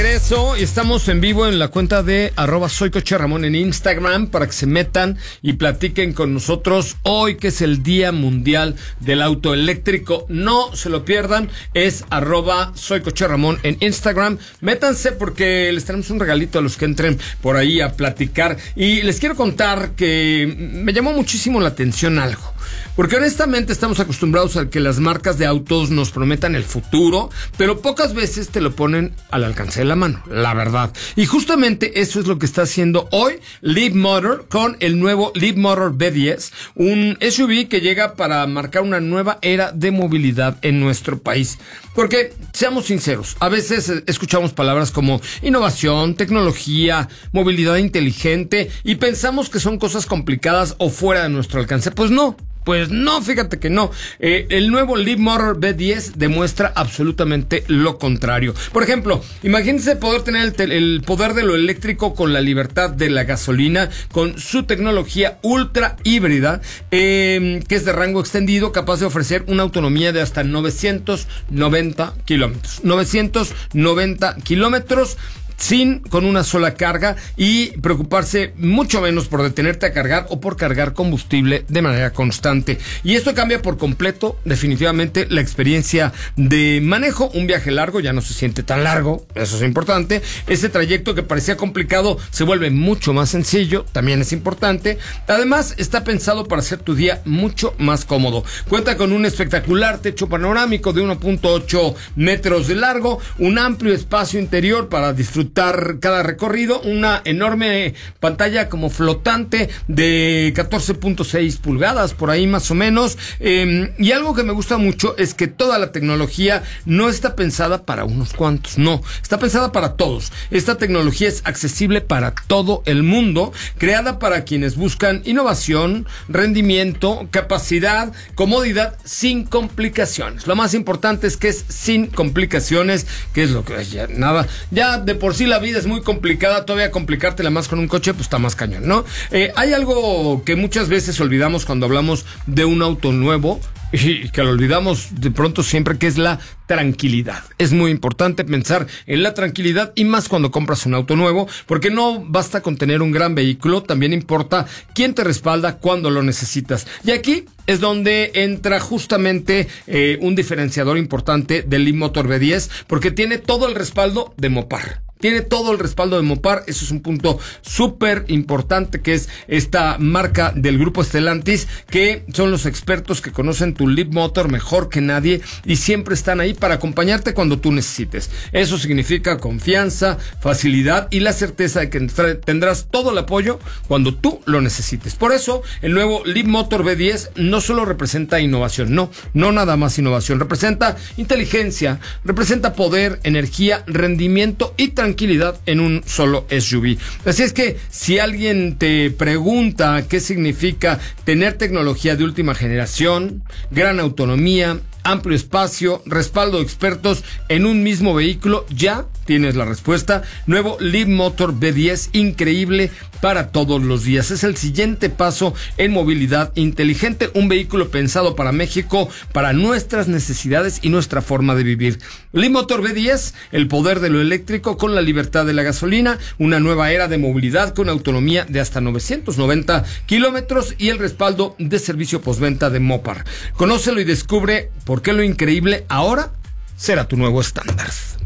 regreso y estamos en vivo en la cuenta de @soycocheramón en Instagram para que se metan y platiquen con nosotros hoy, que es el Día Mundial del Auto Eléctrico. No se lo pierdan, es @soycocheramón en Instagram. Métanse porque les tenemos un regalito a los que entren por ahí a platicar. Y les quiero contar que me llamó muchísimo la atención algo. Porque honestamente estamos acostumbrados a que las marcas de autos nos prometan el futuro, pero pocas veces te lo ponen al alcance de la mano, la verdad. Y justamente eso es lo que está haciendo hoy Leapmotor con el nuevo Leapmotor B10, un SUV que llega para marcar una nueva era de movilidad en nuestro país. Porque, seamos sinceros, a veces escuchamos palabras como innovación, tecnología, movilidad inteligente y pensamos que son cosas complicadas o fuera de nuestro alcance. Pues no, fíjate que no. El nuevo Leapmotor B10 demuestra absolutamente lo contrario. Por ejemplo, imagínense poder tener el poder de lo eléctrico con la libertad de la gasolina, con su tecnología ultra híbrida, que es de rango extendido, capaz de ofrecer una autonomía de hasta 990 kilómetros. 990 kilómetros. Con una sola carga y preocuparse mucho menos por detenerte a cargar o por cargar combustible de manera constante. Y esto cambia por completo, definitivamente, la experiencia de manejo. Un viaje largo ya no se siente tan largo, eso es importante. Ese trayecto que parecía complicado se vuelve mucho más sencillo, también es importante. Además, está pensado para hacer tu día mucho más cómodo. Cuenta con un espectacular techo panorámico de 1.8 metros de largo, un amplio espacio interior para disfrutar cada recorrido, una enorme pantalla como flotante de 14.6 pulgadas, por ahí más o menos, y algo que me gusta mucho es que toda la tecnología no está pensada para unos cuantos, no, está pensada para todos. Esta tecnología es accesible para todo el mundo, creada para quienes buscan innovación, rendimiento, capacidad, comodidad, sin complicaciones. Lo más importante es que es sin complicaciones, que es lo que ya de por sí la vida es muy complicada, todavía complicártela más con un coche, pues está más cañón, ¿no? Hay algo que muchas veces olvidamos cuando hablamos de un auto nuevo y que lo olvidamos de pronto siempre, que es la tranquilidad. Es muy importante pensar en la tranquilidad y más cuando compras un auto nuevo, porque no basta con tener un gran vehículo, también importa quién te respalda cuando lo necesitas. Y aquí es donde entra justamente un diferenciador importante del Leapmotor B10, porque tiene todo el respaldo de Mopar. Tiene todo el respaldo de Mopar, eso es un punto súper importante, que es esta marca del grupo Stellantis, que son los expertos que conocen tu Leapmotor mejor que nadie y siempre están ahí para acompañarte cuando tú necesites. Eso significa confianza, facilidad y la certeza de que tendrás todo el apoyo cuando tú lo necesites. Por eso, el nuevo Leapmotor B10 no solo representa innovación, no nada más innovación, representa inteligencia, representa poder, energía, rendimiento y tranquilidad en un solo SUV. Así es que si alguien te pregunta qué significa tener tecnología de última generación, gran autonomía, amplio espacio, respaldo de expertos en un mismo vehículo, ya tienes la respuesta. Nuevo Leapmotor B10, increíble para todos los días. Es el siguiente paso en movilidad inteligente, un vehículo pensado para México, para nuestras necesidades y nuestra forma de vivir. Leapmotor B10, el poder de lo eléctrico con la libertad de la gasolina, una nueva era de movilidad con autonomía de hasta 990 kilómetros y el respaldo de servicio postventa de Mopar. Conócelo y descubre por qué lo increíble ahora será tu nuevo estándar.